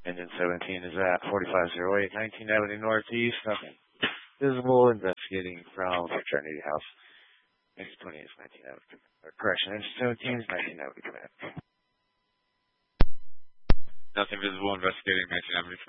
Engine 17 is at 4508 19th Avenue Northeast. Nothing visible. Investigating from Fraternity House. Engine 20 is 19th Avenue. Correction, engine 17 is 19th Avenue Command. Nothing visible. Investigating 19th Avenue.